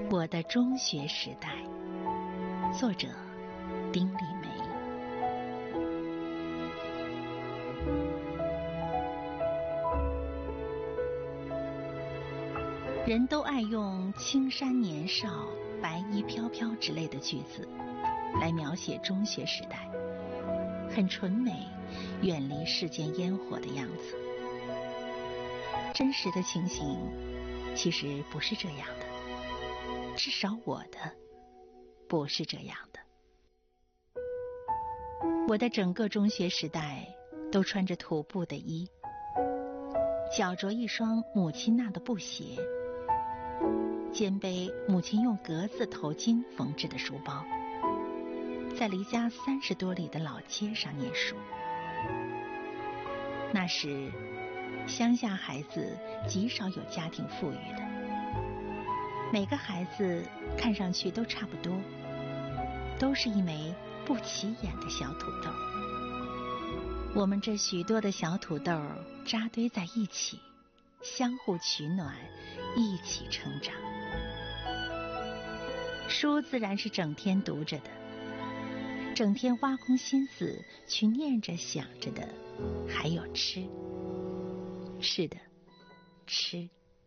我的中学时代，作者丁立梅。人都爱用青山年少、白衣飘飘之类的句子来描写中学时代，很纯美，远离世间烟火的样子。真实的情形其实不是这样的，至少我的不是这样的。我的整个中学时代都穿着土布的衣，脚着一双母亲纳的布鞋，肩背母亲用格子头巾缝制的书包，在离家30多里的老街上念书。那时乡下孩子极少有家庭富裕的，每个孩子看上去都差不多，都是一枚不起眼的小土豆。我们这许多的小土豆扎堆在一起，相互取暖，一起成长。书自然是整天读着的，整天挖空心思去念着想着的还有吃。是的，吃。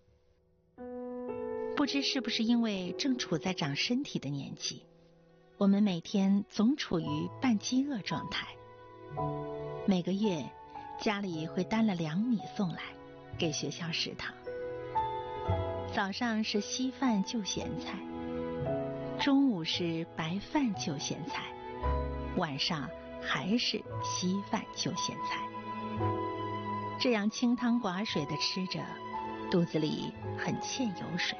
不知是不是因为正处在长身体的年纪，我们每天总处于半饥饿状态。每个月家里会担了2米送来给学校食堂，早上是稀饭就咸菜，中午是白饭就咸菜，晚上还是稀饭就咸菜。这样清汤寡水的吃着，肚子里很欠油水。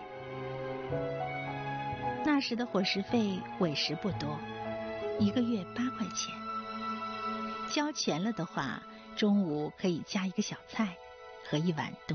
那时的伙食费委实不多，1个月8块钱，交全了的话，中午可以加一个小菜和一碗